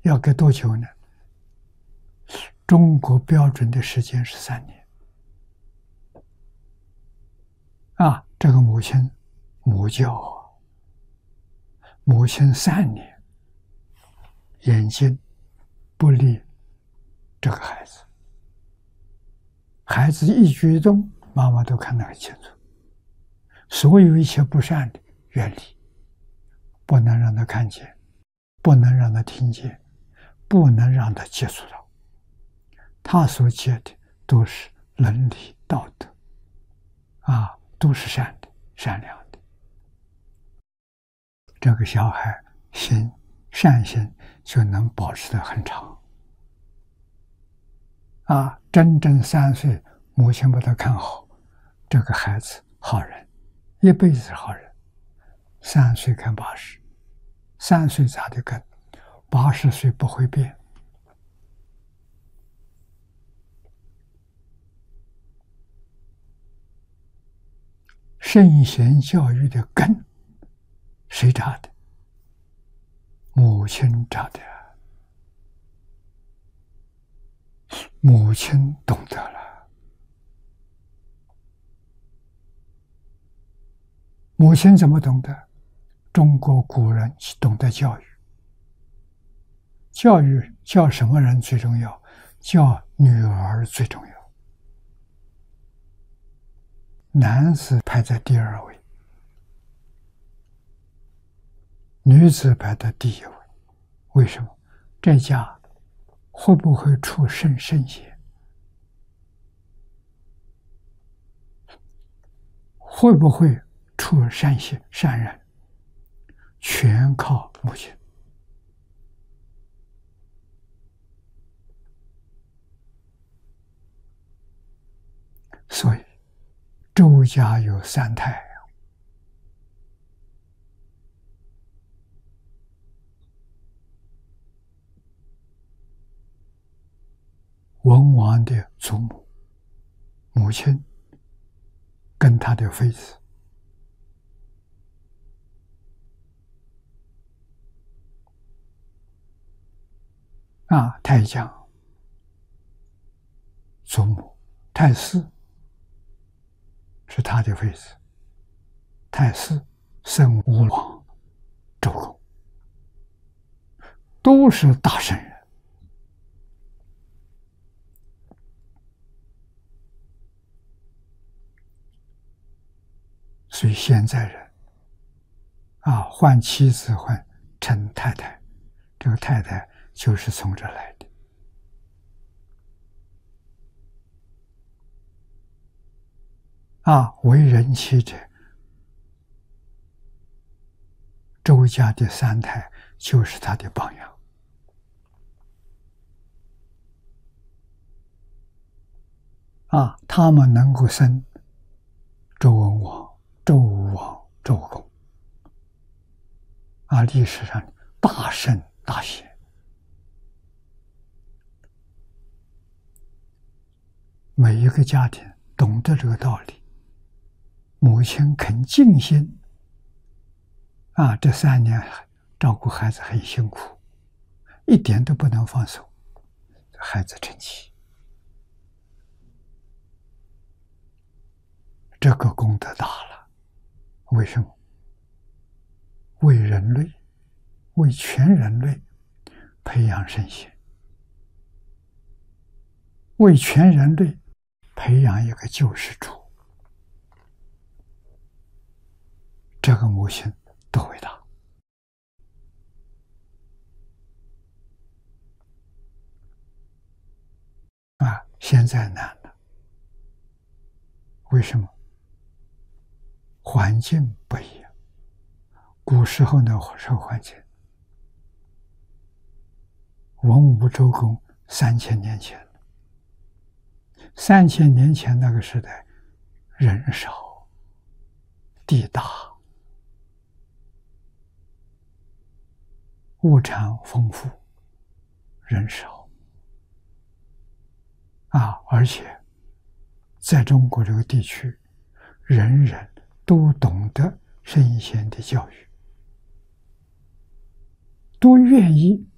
要给多久呢？中国标准的时间是3年。这个母亲母教母亲3年眼睛不离这个孩子，孩子一举一动，妈妈都看得很清楚。所有一切不善的远离，不能让他看见，不能让他听见，不能让他接触到。他所接的都是伦理道德，都是善的、善良的。这个小孩善心就能保持得很长。真正3岁，母亲把他看好，这个孩子好人，一辈子是好人。3岁看80，3岁扎的根，80岁不会变。圣贤教育的根，谁扎的？母亲扎的。母亲懂得了。母亲怎么懂得？中国古人懂得教育。教育教什么人最重要？教女儿最重要。男子排在第2位，女子排在第1位。为什么？这家会不会出圣贤？会不会出善人？全靠母亲。所以周家有3太，文王的祖母亲跟他的妃子，太姜祖母，太师是他的妃子，太师生吴王周公，都是大圣人。所以现在人换妻子换称太太，这个太太就是从这来的。为人妻者，周家的3太就是他的榜样。他们能够生周文王、周武王、周公，历史上大圣大贤。每一个家庭懂得这个道理，母亲肯尽心，这3年照顾孩子很辛苦，一点都不能放手，孩子成器。这个功德大了。为什么？为人类，为全人类培养圣贤，为全人类培养一个救世主。这个母亲多伟大！现在难了。为什么？环境不一样。古时候的社会环境，文武周公3000年前，3000年前那个时代，人少，地大，物产丰富，人少，而且在中国这个地区，人人都懂得圣贤的教育，都愿意